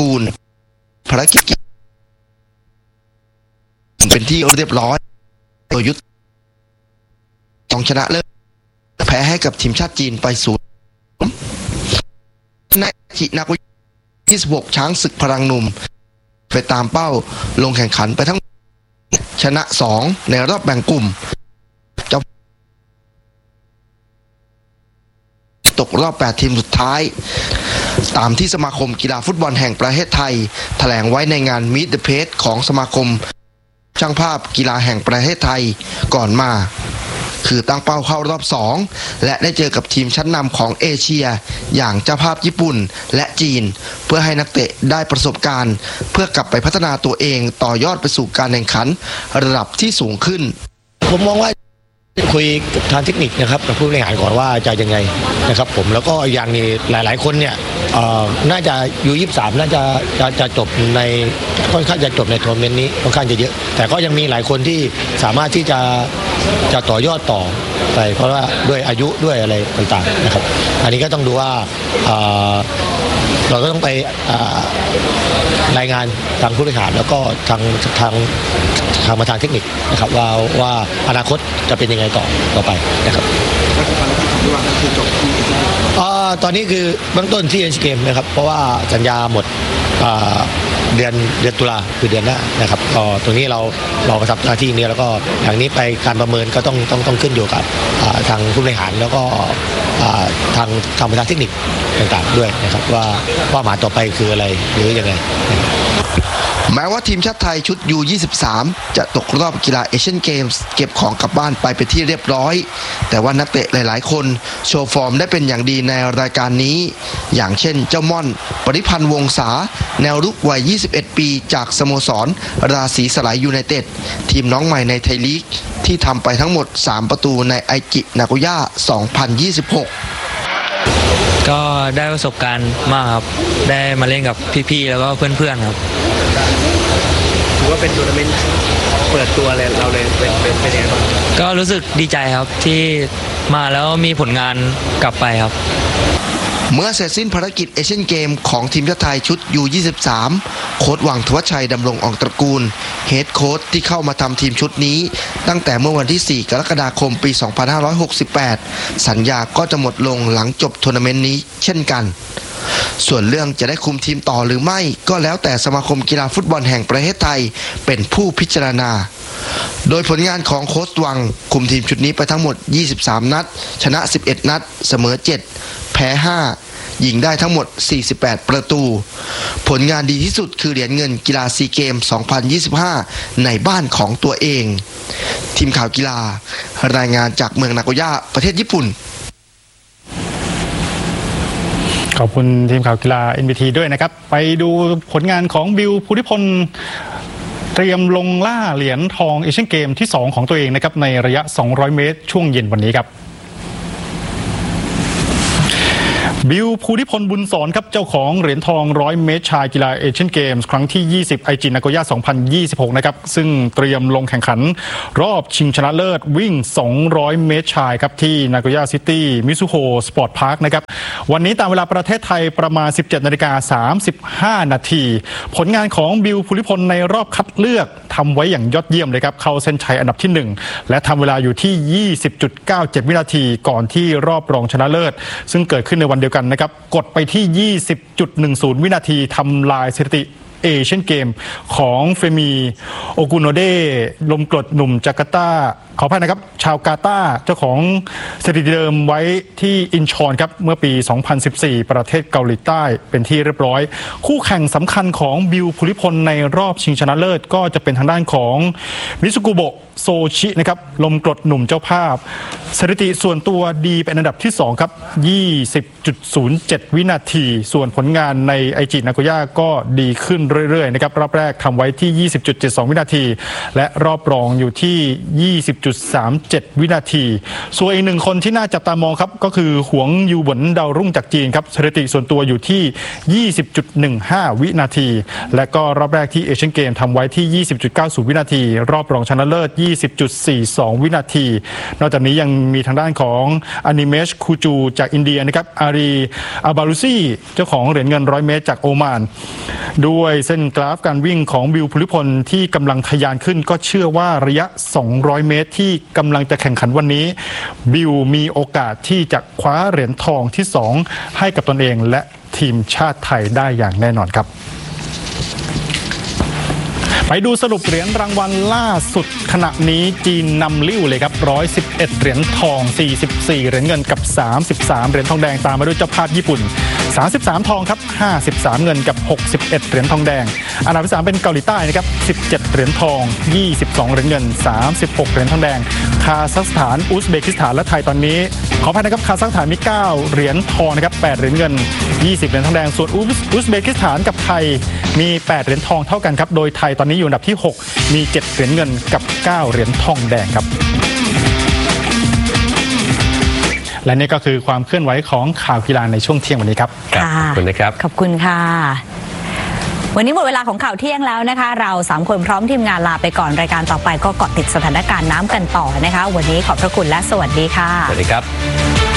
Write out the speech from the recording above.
กูลภารกิจเป็นที่เรียบร้อยโดยยุทธต้องชนะเลิศแพ้ให้กับทีมชาติจีนไป0ในจินากุที่16ช้างศึกพลังหนุ่มไปตามเป้าลงแข่งขันไปทั้งชนะ2ในรอบแบ่งกลุ่มตกรอบ8ทีมสุดท้ายตามที่สมาคมกีฬาฟุตบอลแห่งประเทศไทยแถลงไว้ในงาน Meet the Press ของสมาคมช่างภาพกีฬาแห่งประเทศไทยก่อนมาคือตั้งเป้าเข้ารอบ2และได้เจอกับทีมชั้นนำของเอเชียอย่างเจ้าภาพญี่ปุ่นและจีนเพื่อให้นักเตะได้ประสบการณ์เพื่อกลับไปพัฒนาตัวเองต่อยอดไปสู่การแข่งขันระดับที่สูงขึ้นผมมองว่าคุยกับทางเทคนิคนะครับกับผู้บริหารก่อนว่าจะยังไงนะครับผมแล้วก็อย่างนี้หลายๆคนเนี่ยน่าจะอยู่23น่าจะจบในค่อนข้างจะจบในทัวร์นาเมนต์นี้ค่อนข้างจะเยอะแต่ก็ยังมีหลายคนที่สามารถที่จะต่อยอดต่อไปเพราะว่าด้วยอายุด้วยอะไรต่างๆนะครับอันนี้ก็ต้องดูว่าเราก็ต้องไปรายงานทางผู้บริหารแล้วก็ทางมาทางเทคนิคนะครับว่าอนาคตจะเป็นยังไงต่อไปนะครับตอนนี้คือเบื้องต้นที่เอเชียเกมนะครับเพราะว่าสัญญาหมดเดือนตุลาคือเดือนหน้านะครับก็ตรงนี้เราประทับหน้าที่นี้แล้วก็อย่างนี้ไปการประเมินก็ต้องขึ้นอยู่กับทางผู้บริหารแล้วก็ทางมาทางเทคนิคต่างๆด้วยนะครับว่าเป้าหมายต่อไปคืออะไรหรือยังไงแม้ว่าทีมชาติไทยชุด U23 จะตกรอบกีฬาเอเชียนเกมส์เก็บของกลับบ้านไปเป็นที่เรียบร้อยแต่ว่านักเตะหลายๆคนโชว์ฟอร์มได้เป็นอย่างดีในรายการนี้อย่างเช่นเจ้าม่อนปริพันธ์วงศาแนวรุกวัย21ปีจากสโมสรราศีสลายยูไนเต็ดทีมน้องใหม่ในไทยลีกที่ทำไปทั้งหมด3ประตูในไอจินาโกย่า2026 ก็ได้ประสบการณ์มากครับได้มาเล่นกับพี่ๆแล้วก็เพื่อนๆครับถือว่าเป็นทัวร์นาเมนต์เปิดตัวเลยเราเลยเป็นยังไงบ้างก็รู้สึกดีใจครับที่มาแล้วมีผลงานกลับไปครับเมื่อเสร็จสิ้นภารกิจเอเชียนเกมของทีมชาติไทยชุด U23 โค้ชวังธวัชชัยดำรงอ่องตระกูลเฮดโค้ชที่เข้ามาทำทีมชุดนี้ตั้งแต่เมื่อวันที่4กรกฎาคมปี2568สัญญาก็จะหมดลงหลังจบทัวร์นาเมนต์นี้เช่นกันส่วนเรื่องจะได้คุมทีมต่อหรือไม่ก็แล้วแต่สมาคมกีฬาฟุตบอลแห่งประเทศไทยเป็นผู้พิจารณาโดยผลงานของโค้ชวังคุมทีมชุดนี้ไปทั้งหมด23นัดชนะ11นัดเสมอ7แพ้5ยิงได้ทั้งหมด48ประตูผลงานดีที่สุดคือเหรียญเงินกีฬาซีเกม2025ในบ้านของตัวเองทีมข่าวกีฬารายงานจากเมืองนาโกย่าประเทศญี่ปุ่นขอบคุณทีมข่าวกีฬา NBT ด้วยนะครับไปดูผลงานของบิวภูริพลเตรียมลงล่าเหรียญทองเอเชียนเกมที่2ของตัวเองนะครับในระยะ200เมตรช่วงเย็นวันนี้ครับบิวภูริพลบุญสอนครับเจ้าของเหรียญทอง100เมตรชายกีฬาเอเชียนเกมส์ครั้งที่20ไอจินาโกย่า2026นะครับซึ่งเตรียมลงแข่งขันรอบชิงชนะเลิศวิ่ง200เมตรชายครับที่นาโกย่าซิตี้มิซุโฮสปอร์ตพาร์คนะครับวันนี้ตามเวลาประเทศไทยประมาณ 17:35 นาทีผลงานของบิวภูริพลในรอบคัดเลือกทำไว้อย่างยอดเยี่ยมเลยครับเข้าเส้นชัยอันดับที่1และทำเวลาอยู่ที่ 20.97 วินาทีก่อนที่รอบรองชนะเลิศซึ่งเกิดขึ้นในวันเดียวกันนะครับกดไปที่ 20.10 วินาทีทำลายสถิติเอเชียนเกมของเฟมีโอกุโนเดลมกรดหนุ่มจาการ์ตาขออภัยนะครับชาวกาตาร์เจ้าของสถิติเดิมไว้ที่อินชอนครับเมื่อปี 2014 ประเทศเกาหลีใต้เป็นที่เรียบร้อยคู่แข่งสำคัญของบิวภูริพลในรอบชิงชนะเลิศก็จะเป็นทางด้านของมิซุกุโบะโซชินะครับลมกรดหนุ่มเจ้าภาพสถิติส่วนตัวดีเป็นอันดับที่2ครับ 20.07 วินาทีส่วนผลงานในไอจินาโกย่าก็ดีขึ้นเรื่อยๆนะครับรอบแรกทำไว้ที่ 20.72 วินาทีและรอบรองอยู่ที่ 20.37 วินาทีส่วนอีกหนึ่งคนที่น่าจับตามองครับก็คือหวงยูเหวินดาวรุ่งจากจีนครับสถิติส่วนตัวอยู่ที่ 20.15 วินาทีและก็รอบแรกที่เอเชียนเกมทำไว้ที่ 20.90 วินาทีรอบรองชนะเลิศ 20.42 วินาทีนอกจากนี้ยังมีทางด้านของอนิเมชคูจูจากอินเดียนะครับอารีอาบารุซีเจ้าของเหรียญเงิน100 เมตรจากโอมานด้วยเส้นกราฟการวิ่งของบิวภูริพลที่กำลังทะยานขึ้นก็เชื่อว่าระยะ200 เมตรที่กำลังจะแข่งขันวันนี้บิวมีโอกาสที่จะคว้าเหรียญทองที่2ให้กับตนเองและทีมชาติไทยได้อย่างแน่นอนครับไปดูสรุปเหรียญรางวัลล่าสุดขณะนี้จีนนำลิ้วเลยครับ111เหรียญทอง44เหรียญเงินกับ33เหรียญทองแดงตามมาด้วยเจ้าภาพญี่ปุ่น33ทองครับ53เงินกับ61เหรียญทองแดงอันดับที่3เป็นเกาหลีใต้นะครับ17เหรียญทอง22เหรียญเงิน36เหรียญทองแดงคาซัคสถานอุซเบกิสถานและไทยตอนนี้ขออภัยนะครับคาซัคสถานมี9เหรียญทองนะครับ8เหรียญเงิน20เหรียญทองแดงส่วนอุซเบกิสถานกับไทยมี8เหรียญทองเท่ากันครับโดยไทยตอนนี้อยู่อันดับที่6มี7เหรียญเงินกับ9เหรียญทองแดงครับและนี่ก็คือความเคลื่อนไหวของข่าวกีฬาในช่วงเที่ยงวันนี้ครับขอบคุณนะครับขอบคุณค่ะวันนี้หมดเวลาของข่าวเที่ยงแล้วนะคะเรา3คนพร้อมทีมงานลาไปก่อนรายการต่อไปก็เกาะติดสถานการณ์น้ำกันต่อนะคะวันนี้ขอบพระคุณและสวัสดีค่ะสวัสดีครับ